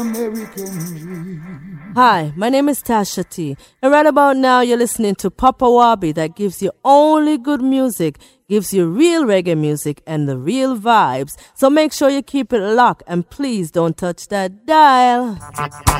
Hi, my name is Tasha T, and right about now you're listening to Papa Wabi that gives you only good music, gives you real reggae music and the real vibes. So make sure you keep it locked and please don't touch that dial.